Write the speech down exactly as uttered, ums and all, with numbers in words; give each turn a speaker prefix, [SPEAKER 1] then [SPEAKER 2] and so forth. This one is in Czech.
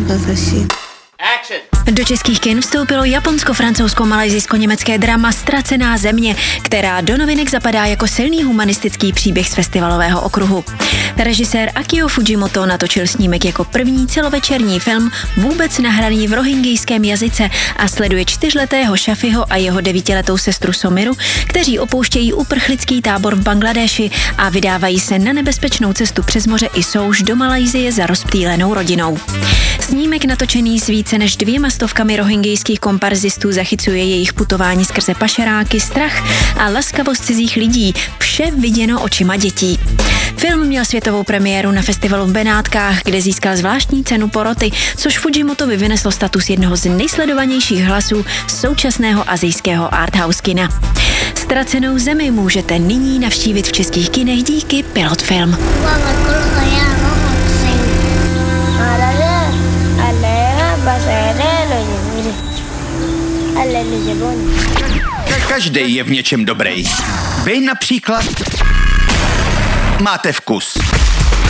[SPEAKER 1] Do českých kin vstoupilo japonsko-francouzsko-malajzijsko-německé drama Ztracená země, která do novinek zapadá jako silný humanistický příběh z festivalového okruhu. Režisér Akio Fujimoto natočil snímek jako první celovečerní film vůbec nahraný v rohingijském jazyce a sleduje čtyřletého Shafiho a jeho devítiletou sestru Somiru, kteří opouštějí uprchlický tábor v Bangladeši a vydávají se na nebezpečnou cestu přes moře i souš do Malajsie za rozptýlenou rodinou. Snímek natočený s více než dvěma stovkami rohingijských komparzistů zachycuje jejich putování skrze pašeráky, strach a laskavost cizích lidí, vše viděno očima dětí. Film měl světovou premiéru na festivalu v Benátkách, kde získal zvláštní cenu poroty, což Fujimotovi vyneslo status jednoho z nejsledovanějších hlasů současného asijského arthouse kina. Ztracenou zemi můžete nyní navštívit v českých kinech díky Pilot Film.
[SPEAKER 2] Každý je v něčem dobrý. Vy například máte vkus.